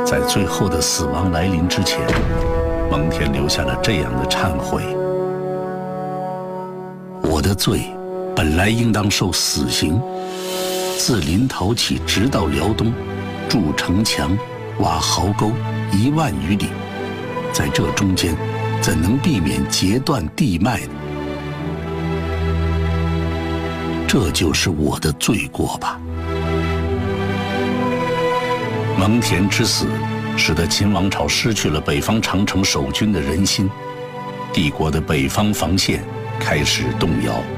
在最后的死亡来临之前，蒙恬留下了这样的忏悔：我的罪本来应当受死刑，自临洮起直到辽东，筑城墙，挖壕沟1万余里，在这中间怎能避免截断地脉呢？这就是我的罪过吧。蒙恬之死，使得秦王朝失去了北方长城守军的人心，帝国的北方防线开始动摇。